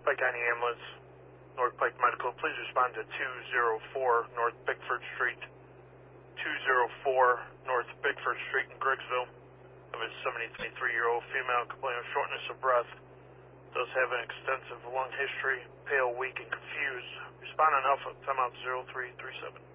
Pike County Ambulance, North Pike Medical, please respond to 204 North Bickford Street. 204 North Bickford Street in Griggsville. Of a 73-year-old female complaining of shortness of breath. Does have an extensive lung history, pale, weak, and confused. Respond on Alpha, timeout 0337.